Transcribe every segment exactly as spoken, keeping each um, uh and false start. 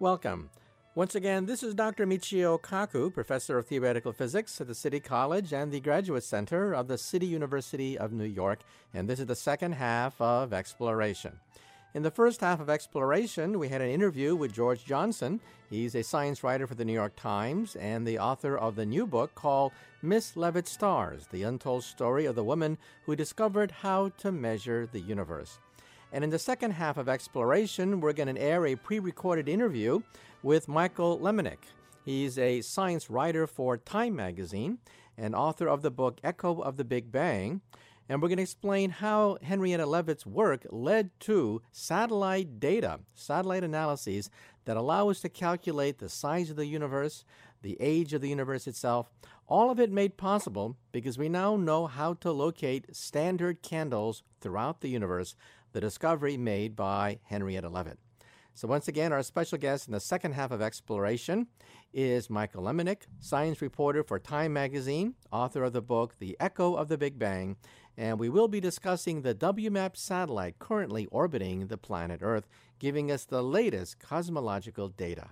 Welcome. Once again, this is Doctor Michio Kaku, Professor of Theoretical Physics at the City College and the Graduate Center of the City University of New York, and this is the second half of Exploration. In the first half of Exploration, we had an interview with George Johnson. He's a science writer for the New York Times and the author of the new book called Miss Leavitt Stars, the untold story of the woman who discovered how to measure the universe. And in the second half of Exploration, we're going to air a pre-recorded interview with Michael Lemonick. He's a science writer for Time magazine and author of the book Echo of the Big Bang. And we're going to explain how Henrietta Leavitt's work led to satellite data, satellite analyses that allow us to calculate the size of the universe, the age of the universe itself. All of it made possible because we now know how to locate standard candles throughout the universe, the discovery made by Henrietta Leavitt. So once again, our special guest in the second half of Exploration is Michael Lemonick, science reporter for Time magazine, author of the book The Echo of the Big Bang, and we will be discussing the W MAP satellite currently orbiting the planet Earth, giving us the latest cosmological data.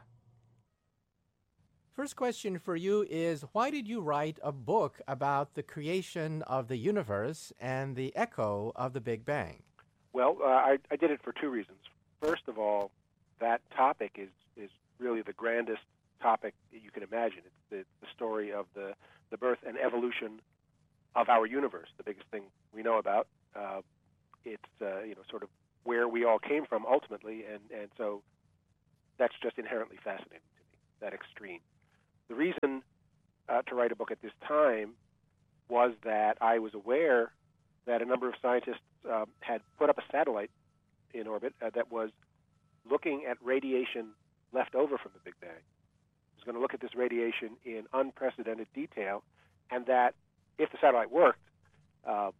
First question for you is, why did you write a book about the creation of the universe and the echo of the Big Bang? Well, uh, I, I did it for two reasons. First of all, that topic is, is really the grandest topic that you can imagine. It's the, the story of the, the birth and evolution of our universe, the biggest thing we know about. Uh, it's uh, you know sort of where we all came from ultimately, and, and so that's just inherently fascinating to me, that extreme. The reason uh, to write a book at this time was that I was aware that a number of scientists uh, had put up a satellite in orbit uh, that was looking at radiation left over from the Big Bang. It was going to look at this radiation in unprecedented detail, and that if the satellite worked, uh,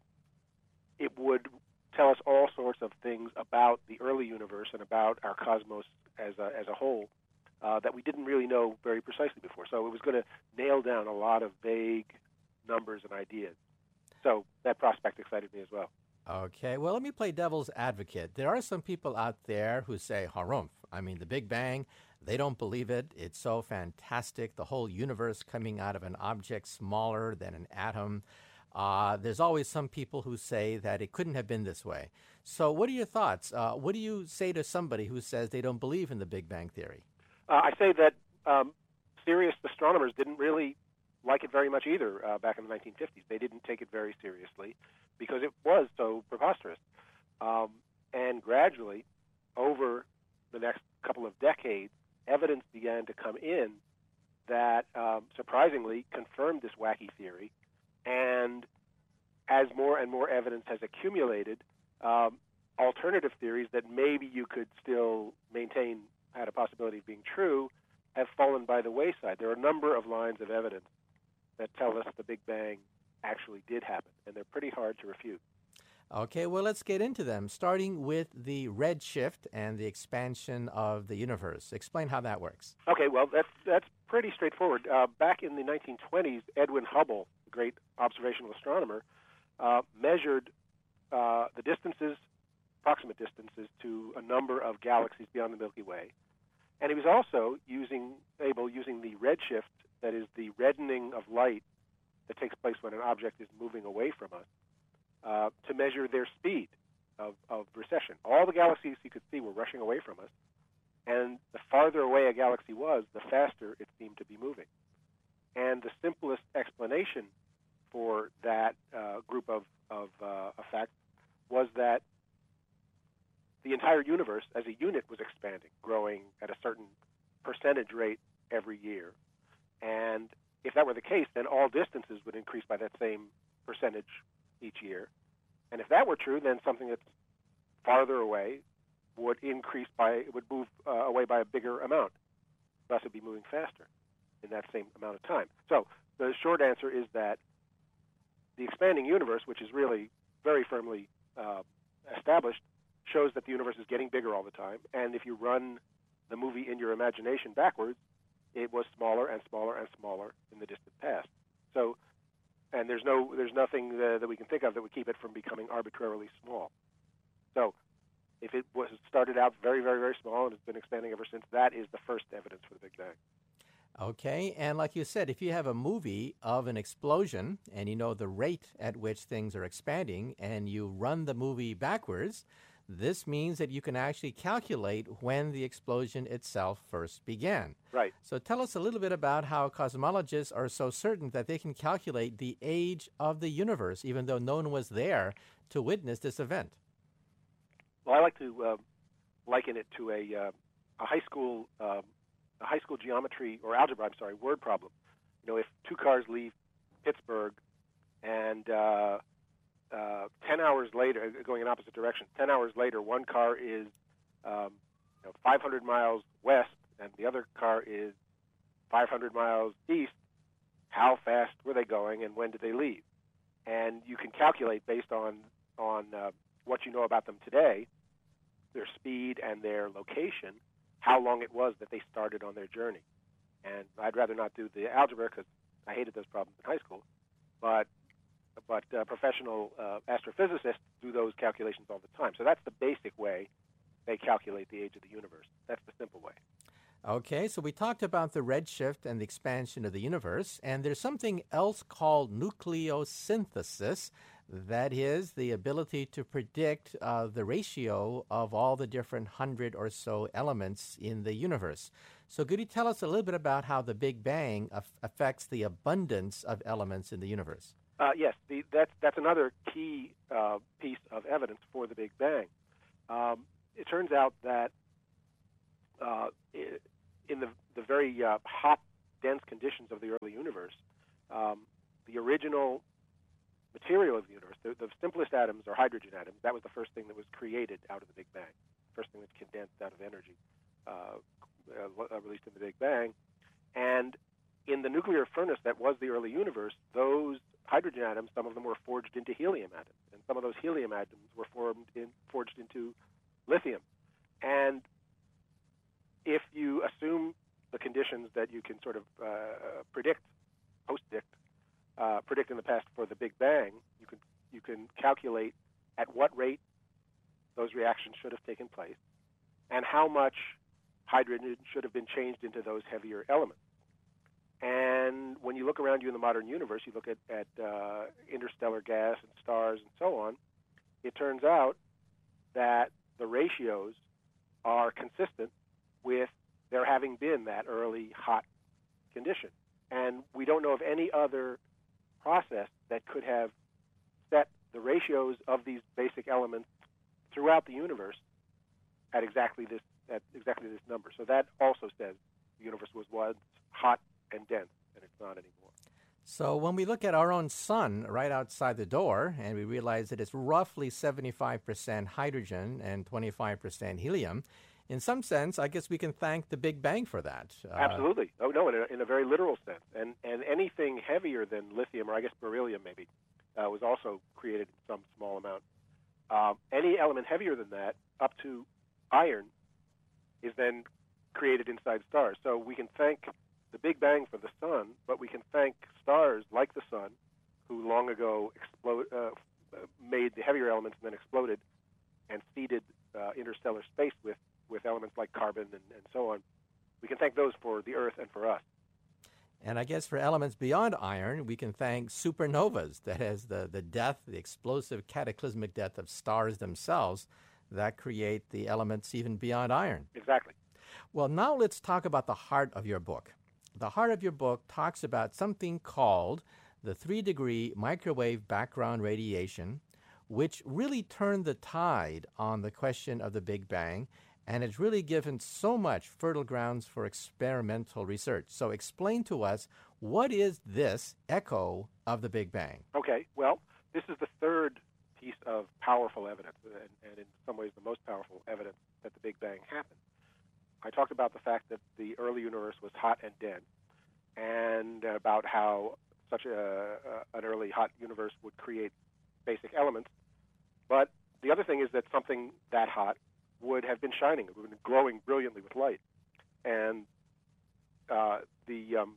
it would tell us all sorts of things about the early universe and about our cosmos as a, as a whole uh, that we didn't really know very precisely before. So it was going to nail down a lot of vague numbers and ideas. So that prospect excited me as well. Okay, well, let me play devil's advocate. There are some people out there who say, harumph. I mean, the Big Bang, they don't believe it. It's so fantastic, the whole universe coming out of an object smaller than an atom. Uh, there's always some people who say that it couldn't have been this way. So what are your thoughts? Uh, what do you say to somebody who says they don't believe in the Big Bang theory? Uh, I say that um, serious astronomers didn't really like it very much either uh, back in the nineteen fifties. They didn't take it very seriously because it was so preposterous. Um, and gradually, over the next couple of decades, evidence began to come in that um, surprisingly confirmed this wacky theory. And as more and more evidence has accumulated, um, alternative theories that maybe you could still maintain had a possibility of being true have fallen by the wayside. There are a number of lines of evidence that tell us the Big Bang actually did happen, and they're pretty hard to refute. Okay, well, let's get into them, starting with the redshift and the expansion of the universe. Explain how that works. Okay, well, that's, that's pretty straightforward. Uh, back in the nineteen twenties, Edwin Hubble, the great observational astronomer, uh, measured uh, the distances, approximate distances, to a number of galaxies beyond the Milky Way. And he was also using able, using the redshift, that is the reddening of light that takes place when an object is moving away from us, uh, to measure their speed of, of recession. All the galaxies he could see were rushing away from us, and the farther away a galaxy was, the faster it seemed to be moving. And the simplest explanation for that uh, group of, of uh, effects was that the entire universe as a unit was expanding, growing at a certain percentage rate every year. And if that were the case, then all distances would increase by that same percentage each year. And if that were true, then something that's farther away would increase by, would move uh, away by a bigger amount. Thus, it would be moving faster in that same amount of time. So the short answer is that the expanding universe, which is really very firmly uh, established, shows that the universe is getting bigger all the time. And if you run the movie in your imagination backwards, it was smaller and smaller and smaller in the distant past. So, and there's no, there's nothing uh, that we can think of that would keep it from becoming arbitrarily small. So, If it was started out very, very, very small and has been expanding ever since, that is the first evidence for the Big Bang. Okay, and like you said, if you have a movie of an explosion and you know the rate at which things are expanding and you run the movie backwards, this means that you can actually calculate when the explosion itself first began. Right. So tell us a little bit about how cosmologists are so certain that they can calculate the age of the universe, even though no one was there to witness this event. Well, I like to uh, liken it to a, uh, a high school uh, a high school geometry or algebra, I'm sorry, word problem. You know, if two cars leave Pittsburgh and uh, uh, ten hours later, going in opposite directions, ten hours later, one car is um, you know, five hundred miles west and the other car is five hundred miles east, how fast were they going and when did they leave? And you can calculate based on, on uh, what you know about them today, their speed and their location, how long it was that they started on their journey. And I'd rather not do the algebra because I hated those problems in high school, but but uh, professional uh, astrophysicists do those calculations all the time. So that's the basic way they calculate the age of the universe. That's the simple way. Okay, so we talked about the redshift and the expansion of the universe, and there's something else called nucleosynthesis. That is the ability to predict uh, the ratio of all the different hundred or so elements in the universe. So could you tell us a little bit about how the Big Bang af- affects the abundance of elements in the universe? Uh, yes, the, that's, that's another key uh, piece of evidence for the Big Bang. Um, it turns out that uh, in the, the very uh, hot, dense conditions of the early universe, um, the original material of the universe, the, the simplest atoms are hydrogen atoms. That was the first thing that was created out of the Big Bang, first thing that's condensed out of energy, uh, uh, released in the Big Bang. And in the nuclear furnace that was the early universe, those hydrogen atoms, some of them were forged into helium atoms, and some of those helium atoms were formed in, forged into lithium. And if you assume the conditions that you can sort of uh, predict, post-predict, Uh, predict in the past for the Big Bang, you can you can calculate at what rate those reactions should have taken place and how much hydrogen should have been changed into those heavier elements. And when you look around you in the modern universe, you look at, at uh, interstellar gas and stars and so on, it turns out that the ratios are consistent with there having been that early hot condition. And we don't know of any other process that could have set the ratios of these basic elements throughout the universe at exactly this at exactly this number. So that also says the universe was once hot and dense, and it's not anymore. So when we look at our own sun right outside the door, and we realize that it's roughly seventy-five percent hydrogen and twenty-five percent helium, in some sense, I guess we can thank the Big Bang for that. Uh, Absolutely. Oh, no, in a, in a very literal sense. And and anything heavier than lithium, or I guess beryllium maybe, uh, was also created in some small amount. Um, any element heavier than that, up to iron, is then created inside stars. So we can thank the Big Bang for the sun, but we can thank stars like the sun, who long ago explode, uh, made the heavier elements and then exploded and seeded uh, interstellar space with with elements like carbon and, and so on. We can thank those for the Earth and for us. And I guess for elements beyond iron, we can thank supernovas, that is the, the death, the explosive cataclysmic death of stars themselves that create the elements even beyond iron. Exactly. Well, now let's talk about the heart of your book. The heart of your book talks about something called the three-degree microwave background radiation, which really turned the tide on the question of the Big Bang, and it's really given so much fertile grounds for experimental research. So explain to us, what is this echo of the Big Bang? Okay, well, this is the third piece of powerful evidence, and, and in some ways the most powerful evidence that the Big Bang happened. I talked about the fact that the early universe was hot and dense, and about how such a, a, an early hot universe would create basic elements. But the other thing is that something that hot would have been shining, it would have been glowing brilliantly with light. And uh, the um,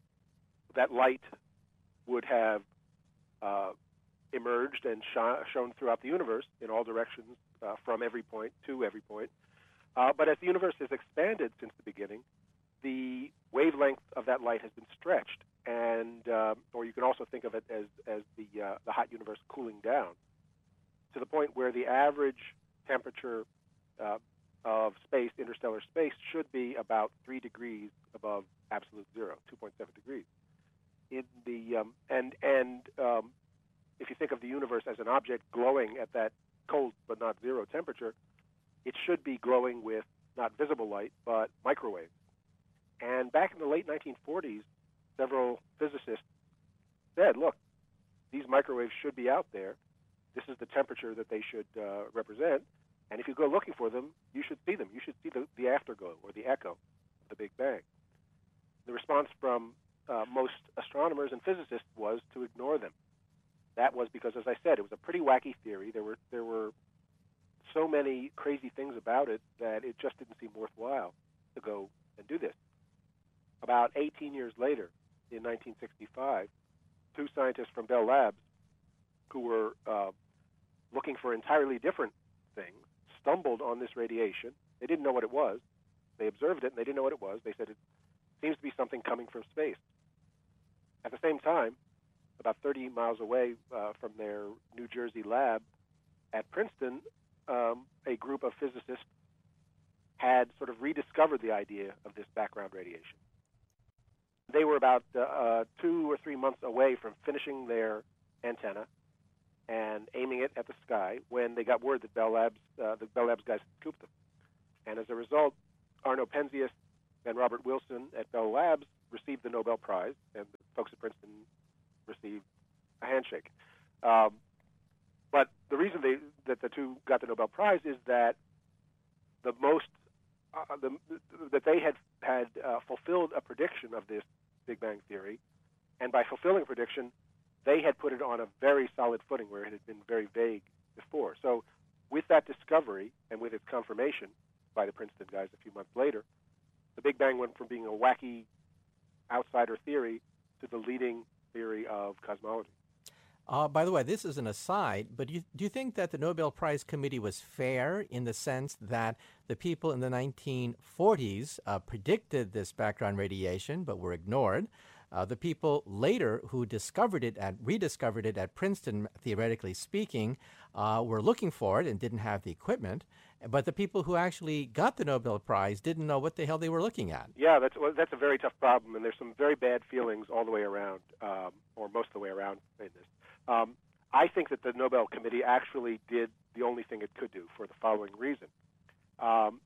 that light would have uh, emerged and sh- shown throughout the universe in all directions uh, from every point to every point. Uh, but as the universe has expanded since the beginning, the wavelength of that light has been stretched, and uh, or you can also think of it as as the uh, the hot universe cooling down to the point where the average temperature uh, of space, interstellar space, should be about three degrees above absolute zero, two point seven degrees. In the um, and and um, if you think of the universe as an object glowing at that cold but not zero temperature, it should be glowing with not visible light but microwaves. And back in the late nineteen forties, several physicists said, look, these microwaves should be out there. This is the temperature that they should uh, represent. And if you go looking for them, you should see them. You should see the, the afterglow or the echo of the Big Bang. The response from uh, most astronomers and physicists was to ignore them. That was because, as I said, it was a pretty wacky theory. There were there were so many crazy things about it that it just didn't seem worthwhile to go and do this. About eighteen years later, in nineteen sixty-five, two scientists from Bell Labs, who were uh, looking for entirely different things, stumbled on this radiation. They didn't know what it was. They observed it, and they didn't know what it was. They said it seems to be something coming from space. At the same time, about thirty miles away uh, from their New Jersey lab at Princeton, um, a group of physicists had sort of rediscovered the idea of this background radiation. They were about uh, uh, two or three months away from finishing their antenna and aiming it at the sky when they got word that Bell Labs, uh, the Bell Labs guys had scooped them. And as a result, Arno Penzias and Robert Wilson at Bell Labs received the Nobel Prize, and the folks at Princeton received a handshake. Um, but the reason they, that the two got the Nobel Prize is that the most uh, the, that they had had uh, fulfilled a prediction of this Big Bang theory, and by fulfilling a prediction, they had put it on a very solid footing where it had been very vague before. So with that discovery and with its confirmation by the Princeton guys a few months later, the Big Bang went from being a wacky outsider theory to the leading theory of cosmology. Uh, by the way, this is an aside, but you, do you think that the Nobel Prize Committee was fair in the sense that the people in the nineteen forties uh, predicted this background radiation but were ignored? Uh, the people later who discovered it and rediscovered it at Princeton, theoretically speaking, uh, were looking for it and didn't have the equipment. But the people who actually got the Nobel Prize didn't know what the hell they were looking at. Yeah, that's well, that's a very tough problem, and there's some very bad feelings all the way around, um, or most of the way around in this. Um, I think that the Nobel Committee actually did the only thing it could do for the following reason. Um,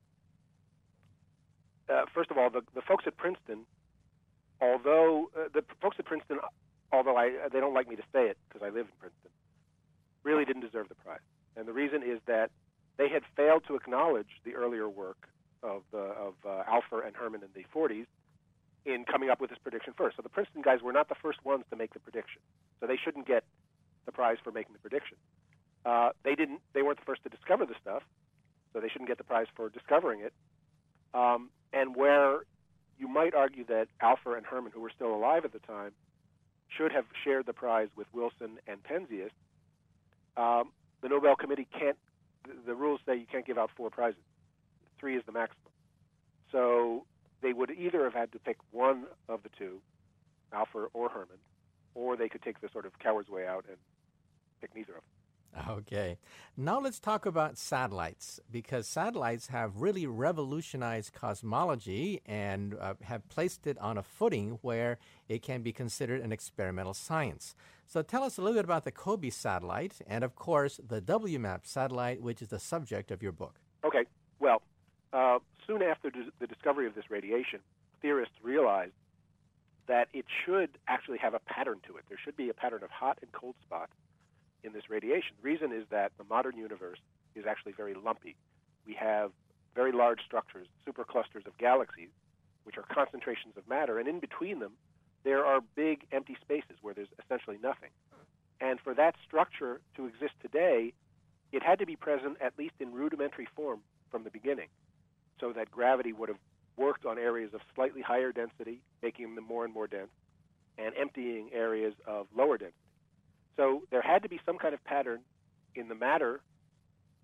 uh, first of all, the, the folks at Princeton, although uh, the folks at Princeton, although I, they don't like me to say it because I live in Princeton, really didn't deserve the prize. And the reason is that they had failed to acknowledge the earlier work of, uh, of uh, Alpher and Herman in the forties in coming up with this prediction first. So the Princeton guys were not the first ones to make the prediction. So they shouldn't get the prize for making the prediction. Uh, they didn't. They weren't the first to discover the stuff, so they shouldn't get the prize for discovering it. Um, and where you might argue that Alpher and Herman, who were still alive at the time, should have shared the prize with Wilson and Penzias, um, the Nobel Committee can't. The, the rules say you can't give out four prizes. Three is the maximum. So they would either have had to pick one of the two, Alpher or Herman, or they could take the sort of coward's way out and pick neither of them. Okay. Now let's talk about satellites, because satellites have really revolutionized cosmology and uh, have placed it on a footing where it can be considered an experimental science. So tell us a little bit about the COBE satellite and, of course, the W MAP satellite, which is the subject of your book. Okay. Well, uh, soon after d- the discovery of this radiation, theorists realized that it should actually have a pattern to it. There should be a pattern of hot and cold spots in this radiation. The reason is that the modern universe is actually very lumpy. We have very large structures, superclusters of galaxies, which are concentrations of matter, and in between them, there are big empty spaces where there's essentially nothing. And for that structure to exist today, it had to be present at least in rudimentary form from the beginning, so that gravity would have worked on areas of slightly higher density, making them more and more dense, and emptying areas of lower density. So there had to be some kind of pattern in the matter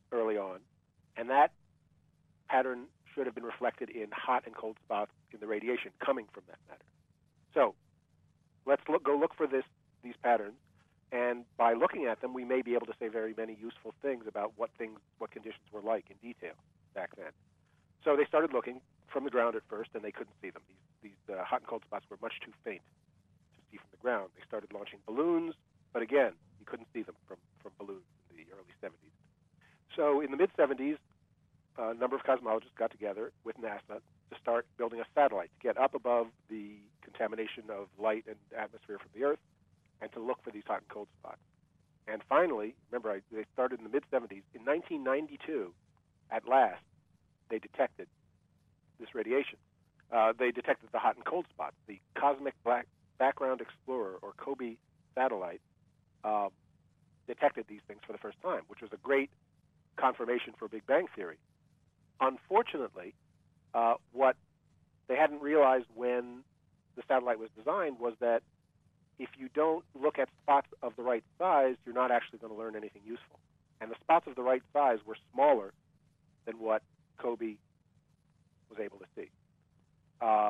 early on, and that pattern should have been reflected in hot and cold spots in the radiation coming from that matter. So let's look, go look for this, these patterns, and by looking at them, we may be able to say very many useful things about what things, what conditions were like in detail back then. So they started looking from the ground at first, and they couldn't see them. These, these uh, hot and cold spots were much too faint to see from the ground. They started launching balloons, but again, you couldn't see them from, from balloons in the early seventies. So in the mid-seventies, a number of cosmologists got together with NASA to start building a satellite to get up above the contamination of light and atmosphere from the Earth and to look for these hot and cold spots. And finally, remember, I, they started in the mid-seventies. In nineteen ninety-two, at last, they detected this radiation. Uh, they detected the hot and cold spots. The Cosmic Black Background Explorer, or COBE satellite, um, detected these things for the first time, which was a great confirmation for Big Bang Theory. Unfortunately, uh, what they hadn't realized when the satellite was designed was that if you don't look at spots of the right size, you're not actually going to learn anything useful. And the spots of the right size were smaller than what COBE was able to see. Uh,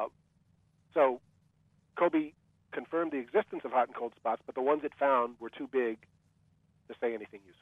so COBE confirmed the existence of hot and cold spots, but the ones it found were too big to say anything useful.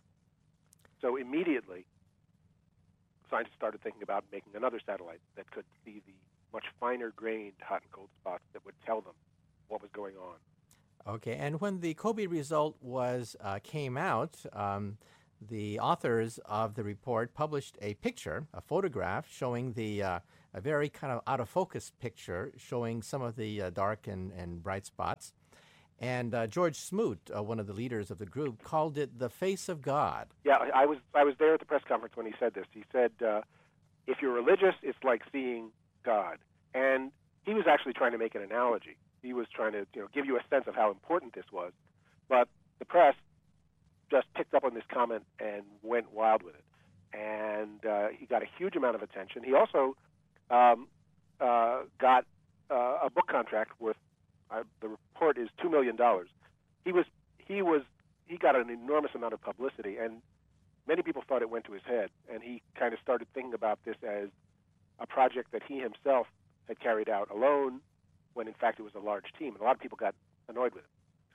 So immediately, scientists started thinking about making another satellite that could see the much finer-grained hot and cold spots that would tell them what was going on. Okay, and when the COBE result was uh, came out, um, the authors of the report published a picture, a photograph, showing the uh, a very kind of out-of-focus picture showing some of the uh, dark and, and bright spots. And uh, George Smoot, uh, one of the leaders of the group, called it the face of God. Yeah, I was I was there at the press conference when he said this. He said, uh, if you're religious, it's like seeing God. And he was actually trying to make an analogy. He was trying to you know, give you a sense of how important this was. But the press just picked up on this comment and went wild with it. And uh, he got a huge amount of attention. He also um, uh, got uh, a book contract worth, uh, the report is two million dollars. He was, he was, he got an enormous amount of publicity, and many people thought it went to his head. And he kind of started thinking about this as a project that he himself had carried out alone, when in fact it was a large team, and a lot of people got annoyed with it.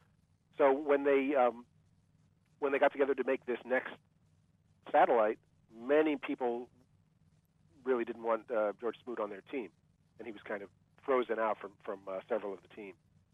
So when they um, when they got together to make this next satellite, many people really didn't want uh, George Smoot on their team, and he was kind of frozen out from from uh, several of the team.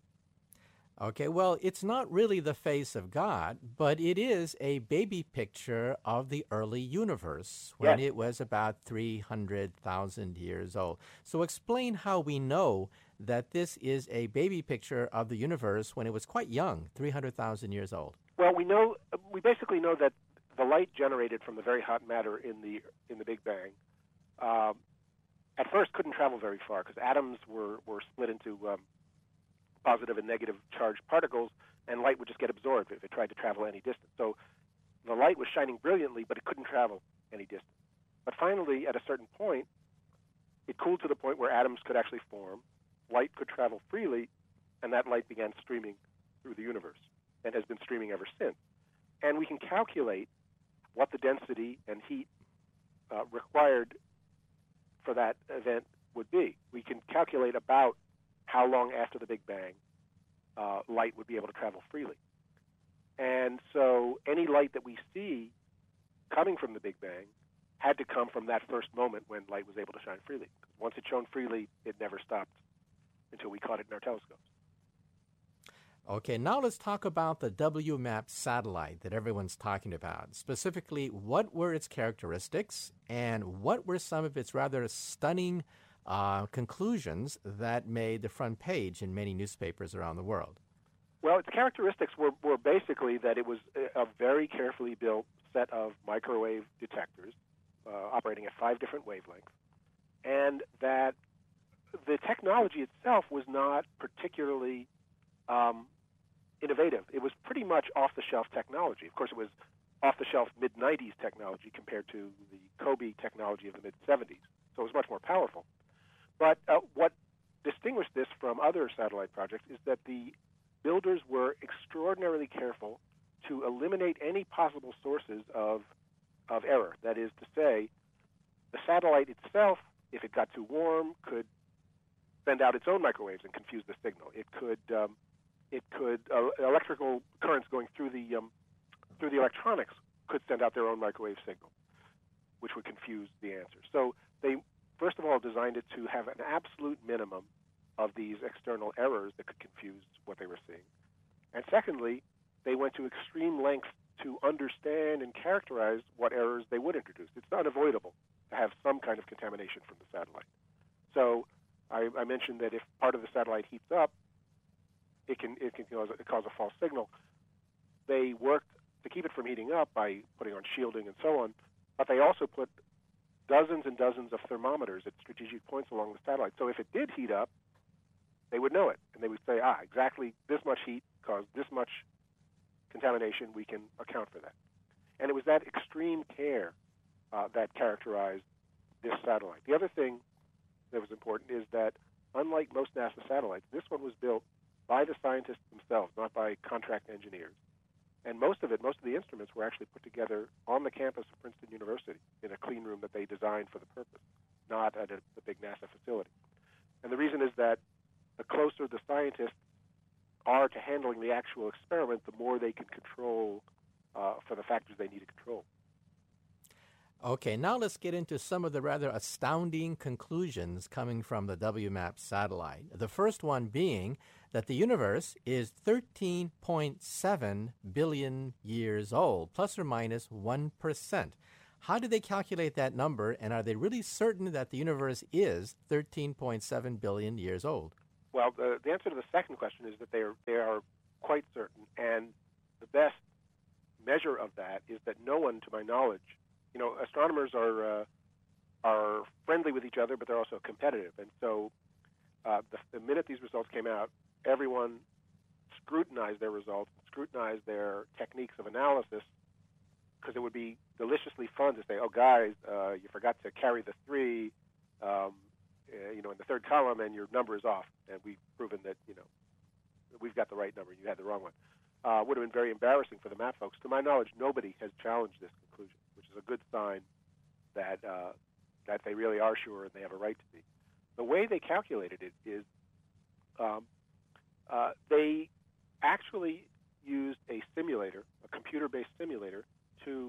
Okay, well, it's not really the face of God, but it is a baby picture of the early universe when Yes. it was about three hundred thousand years old. So explain how we know that this is a baby picture of the universe when it was quite young, three hundred thousand years old. Well, we know we basically know that the light generated from the very hot matter in the in the Big Bang um, at first couldn't travel very far because atoms were were split into um, positive and negative charged particles, and light would just get absorbed if it tried to travel any distance. So the light was shining brilliantly, but it couldn't travel any distance. But finally, at a certain point, it cooled to the point where atoms could actually form, light could travel freely, and that light began streaming through the universe and has been streaming ever since. And we can calculate what the density and heat uh, required for that event would be. We can calculate about how long after the Big Bang uh, light would be able to travel freely. And so any light that we see coming from the Big Bang had to come from that first moment when light was able to shine freely. Once it shone freely, it never stopped until we caught it in our telescopes. Okay, now let's talk about the W MAP satellite that everyone's talking about. Specifically, what were its characteristics and what were some of its rather stunning uh, conclusions that made the front page in many newspapers around the world? Well, its characteristics were, were basically that it was a, a very carefully built set of microwave detectors uh, operating at five different wavelengths, and that the technology itself was not particularly um, innovative. It was pretty much off-the-shelf technology. Of course, it was off-the-shelf mid nineties technology compared to the COBE technology of the mid-seventies, so it was much more powerful. But uh, what distinguished this from other satellite projects is that the builders were extraordinarily careful to eliminate any possible sources of of error. That is to say, the satellite itself, if it got too warm, could send out its own microwaves and confuse the signal. It could, um, it could uh, electrical currents going through the um, through the electronics could send out their own microwave signal, which would confuse the answer. So they first of all designed it to have an absolute minimum of these external errors that could confuse what they were seeing. And secondly, they went to extreme lengths to understand and characterize what errors they would introduce. It's unavoidable to have some kind of contamination from the satellite. So I, I mentioned that if part of the satellite heats up, it can it can cause, it cause a false signal. They worked to keep it from heating up by putting on shielding and so on, but they also put dozens and dozens of thermometers at strategic points along the satellite. So if it did heat up, they would know it, and they would say, ah, exactly this much heat caused this much contamination, we can account for that. And it was that extreme care uh, that characterized this satellite. The other thing that was important is that, unlike most NASA satellites, this one was built by the scientists themselves, not by contract engineers. And most of it, most of the instruments were actually put together on the campus of Princeton University in a clean room that they designed for the purpose, not at a, the big NASA facility. And the reason is that the closer the scientists are to handling the actual experiment, the more they can control uh, for the factors they need to control. Okay, now let's get into some of the rather astounding conclusions coming from the W MAP satellite. The first one being that the universe is thirteen point seven billion years old, plus or minus one percent. How did they calculate that number, and are they really certain that the universe is thirteen point seven billion years old? Well, the, the answer to the second question is that they are, they are quite certain, and the best measure of that is that no one, to my knowledge, you know, astronomers are uh, are friendly with each other, but they're also competitive. And so uh, the, the minute these results came out, everyone scrutinized their results, scrutinized their techniques of analysis, because it would be deliciously fun to say, oh, guys, uh, you forgot to carry the three, um, uh, you know, in the third column, and your number is off. And we've proven that, you know, we've got the right number, you had the wrong one. Uh, would have been very embarrassing for the MAP folks. To my knowledge, nobody has challenged this conclusion, which is a good sign that uh, that they really are sure and they have a right to be. The way they calculated it is um, uh, they actually used a simulator, a computer-based simulator, to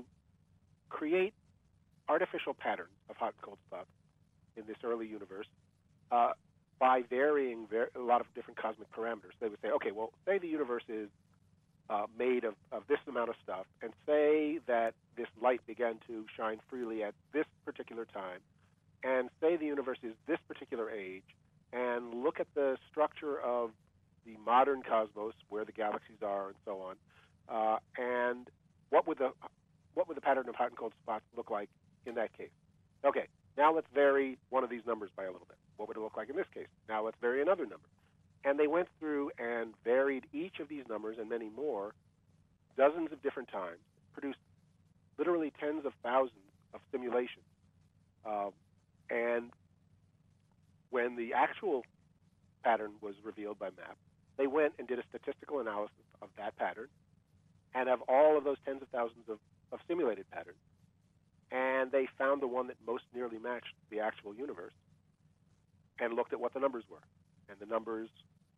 create artificial patterns of hot and cold spots in this early universe uh, by varying ver- a lot of different cosmic parameters. They would say, okay, well, say the universe is Uh, made of, of this amount of stuff, and say that this light began to shine freely at this particular time, and say the universe is this particular age, and look at the structure of the modern cosmos, where the galaxies are, and so on, uh, and what would the what would the pattern of hot and cold spots look like in that case? Okay, now let's vary one of these numbers by a little bit. What would it look like in this case? Now let's vary another number. And they went through and varied each of these numbers and many more, dozens of different times, produced literally tens of thousands of simulations. Um, and when the actual pattern was revealed by MAP, they went and did a statistical analysis of that pattern and of all of those tens of thousands of, of simulated patterns. And they found the one that most nearly matched the actual universe and looked at what the numbers were. And the numbers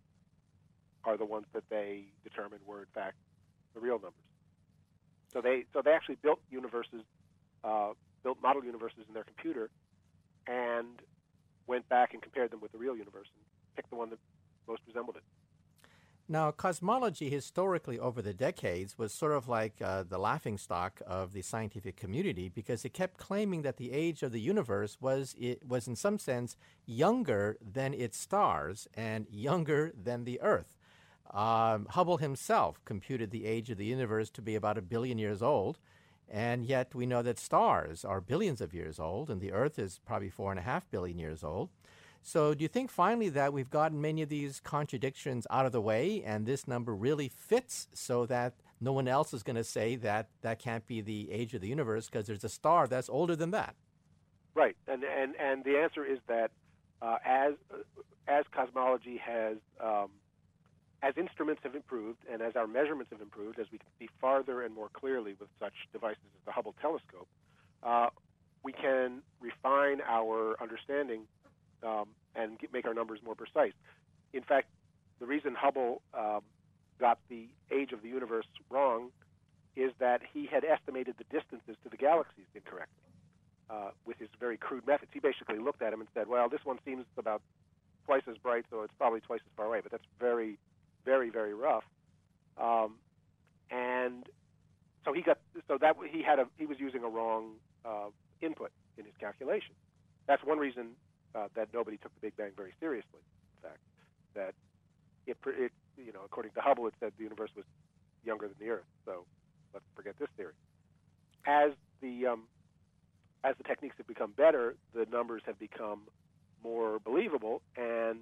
are the ones that they determined were, in fact, the real numbers. So they so they actually built universes, uh, built model universes in their computer, and went back and compared them with the real universe and picked the one that most resembled it. Now, cosmology historically over the decades was sort of like uh, the laughingstock of the scientific community because it kept claiming that the age of the universe was it was in some sense younger than its stars and younger than the Earth. Um, Hubble himself computed the age of the universe to be about a billion years old, and yet we know that stars are billions of years old, and the Earth is probably four and a half billion years old. So do you think finally that we've gotten many of these contradictions out of the way and this number really fits so that no one else is going to say that that can't be the age of the universe because there's a star that's older than that? Right. And and, and the answer is that uh, as as cosmology has, um, as instruments have improved and as our measurements have improved, as we can see farther and more clearly with such devices as the Hubble telescope, our understanding um, and get, make our numbers more precise. In fact, the reason Hubble um, got the age of the universe wrong is that he had estimated the distances to the galaxies incorrectly uh, with his very crude methods. He basically looked at them and said, well, this one seems about twice as bright, so it's probably twice as far away, but that's very, very, very rough. Um, and so he got so that he had a he was using a wrong uh, input in his calculation. That's one reason uh, that nobody took the Big Bang very seriously. In fact, that it, it you know according to Hubble, it said the universe was younger than the Earth. So let's forget this theory. As the um, as the techniques have become better, the numbers have become more believable, and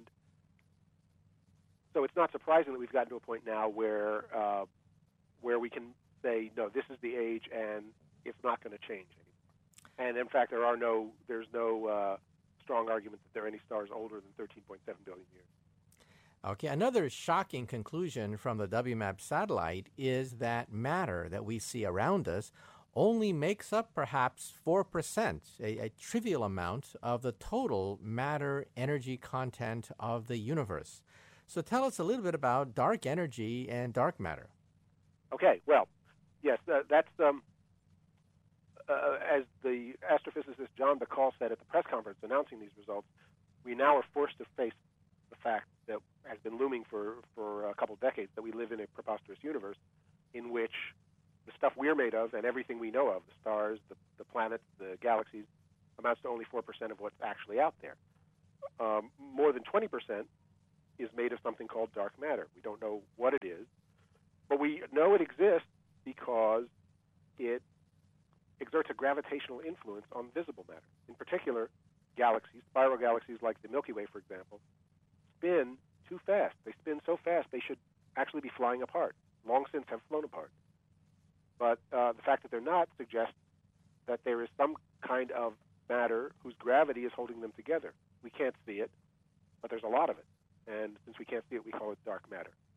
so it's not surprising that we've gotten to a point now where uh, where we can say, no, this is the age, and it's not going to change anymore. And in fact, there are no there's no uh, strong argument that there are any stars older than thirteen point seven billion years. Okay, another shocking conclusion from the W MAP satellite is that matter that we see around us only makes up perhaps four percent, a, a trivial amount of the total matter energy content of the universe. So tell us a little bit about dark energy and dark matter. Okay, well, yes, uh, that's, um, uh, as the astrophysicist John Bacall said at the press conference announcing these results, we now are forced to face the fact that has been looming for, for a couple of decades, that we live in a preposterous universe in which the stuff we're made of and everything we know of, the stars, the, the planets, the galaxies, amounts to only four percent of what's actually out there. Um, more than twenty percent is made of something called dark matter. We don't know what it is, but we know it exists because it exerts a gravitational influence on visible matter. In particular, galaxies, spiral galaxies like the Milky Way, for example, spin too fast. They spin so fast they should actually be flying apart, long since have flown apart. But uh, the fact that they're not suggests that there is some kind of matter whose gravity is holding them together. We can't see it, but there's a lot of it. And since we can't see it, we call it dark matter.